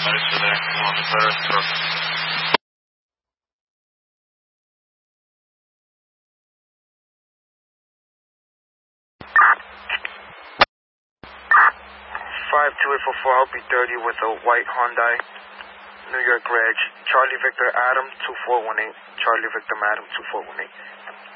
there. Come on, Declare. 52844, I'll be 30 with a white Hyundai, New York Reg, Charlie Victor Adam 2418, Charlie Victor Adam 2418.